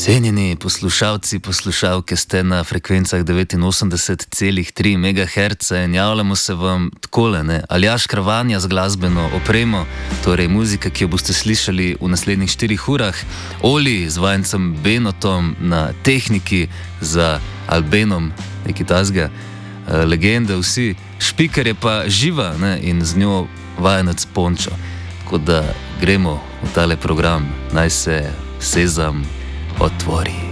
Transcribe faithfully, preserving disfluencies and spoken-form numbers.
Cenjeni poslušalci, poslušalke, ste na frekvencah devetinosemdeset celih tri megaherca in javljamo se vam takole, ne? Aljaž Kravanja z glasbeno opremo, torej muzika, ki jo boste slišali v naslednjih štirih urah, Oli z vajencem Benotom na tehniki za Albenom, nekaj tazga, legende vsi, Špiker je pa živa, ne? In z njo vajenec Pončo. Tako da gremo v tale program, naj se sezam otvori.